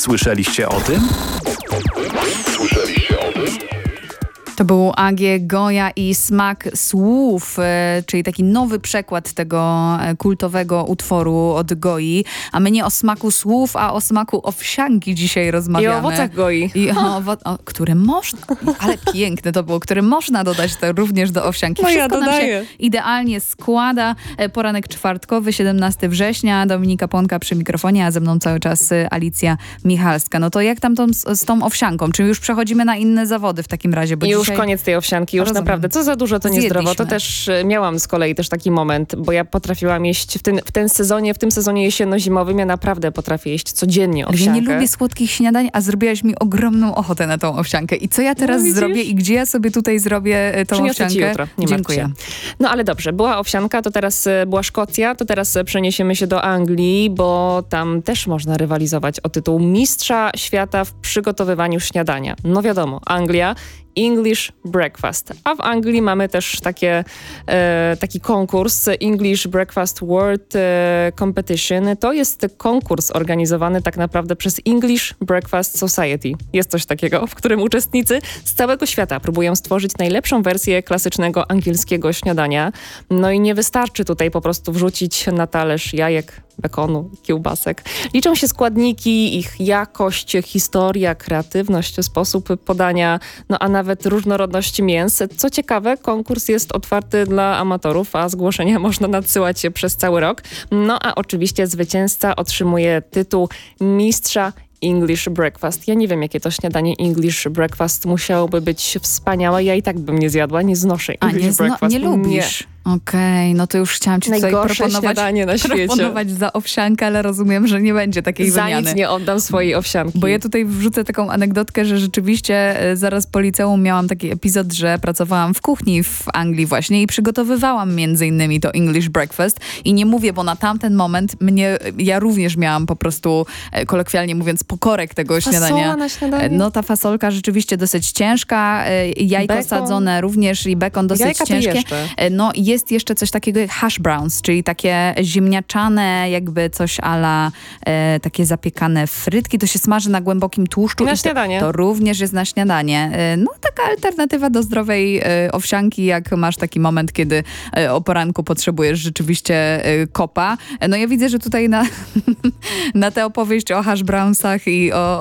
Słyszeliście o tym? To był AG Goja i Smak Słów, czyli taki nowy przekład tego kultowego utworu od Goi. A my nie o smaku słów, a o smaku owsianki dzisiaj rozmawiamy. I o owocach Goi. Które można, ale piękne to było, które można dodać to również do owsianki. No Wszystko ja nam dodaję. się idealnie składa. Poranek czwartkowy, 17 września. Dominika Płonka przy mikrofonie, a ze mną cały czas Alicja Michalska. No to jak tam z tą owsianką? Czy już przechodzimy na inne zawody w takim razie? Bo Już koniec tej owsianki, już naprawdę. Co za dużo, to niezdrowo. To też miałam z kolei też taki moment, bo ja potrafiłam jeść w tym sezonie jesienno-zimowym, ja naprawdę potrafię jeść codziennie owsiankę. Ja nie lubię słodkich śniadań, a zrobiłaś mi ogromną ochotę na tą owsiankę. I co ja teraz zrobię i gdzie ja sobie tutaj zrobię tą Przyniosę owsiankę? ci jutro. Nie Dziękuję. No ale dobrze, była owsianka, to teraz była Szkocja, to teraz przeniesiemy się do Anglii, bo tam też można rywalizować o tytuł mistrza świata w przygotowywaniu śniadania. No wiadomo, Anglia, English Breakfast. A w Anglii mamy też taki konkurs English Breakfast World Competition. To jest konkurs organizowany tak naprawdę przez English Breakfast Society. Jest coś takiego, w którym uczestnicy z całego świata próbują stworzyć najlepszą wersję klasycznego angielskiego śniadania. No i nie wystarczy tutaj po prostu wrzucić na talerz jajek, bekonu, kiełbasek. Liczą się składniki, ich jakość, historia, kreatywność, sposób podania, no a nawet różnorodność mięs. Co ciekawe, konkurs jest otwarty dla amatorów, a zgłoszenia można nadsyłać przez cały rok. No a oczywiście zwycięzca otrzymuje tytuł mistrza English Breakfast. Ja nie wiem, jakie to śniadanie English Breakfast musiałoby być wspaniałe. Ja i tak bym nie zjadła, nie znoszę English Breakfast. Nie lubisz? Okej, no to już chciałam ci tutaj proponować za owsiankę, ale rozumiem, że nie będzie takiej wymiany. Za nic nie oddam swojej owsianki. Bo ja tutaj wrzucę taką anegdotkę, że rzeczywiście zaraz po liceum miałam taki epizod, że pracowałam w kuchni w Anglii właśnie i przygotowywałam między innymi to English Breakfast. I nie mówię, bo na tamten moment ja również miałam po prostu, kolokwialnie mówiąc, pokorek tego śniadania. Na śniadanie? No ta fasolka rzeczywiście dosyć ciężka, jajko sadzone również i bekon dosyć jajka ciężkie. Jeszcze. No jest jeszcze coś takiego jak hash browns, czyli takie ziemniaczane, jakby coś a la takie zapiekane frytki. To się smaży na głębokim tłuszczu. Na śniadanie. To również jest na śniadanie. No taka alternatywa do zdrowej owsianki, jak masz taki moment, kiedy o poranku potrzebujesz rzeczywiście kopa. No ja widzę, że tutaj na tę opowieść o hash brownsach i o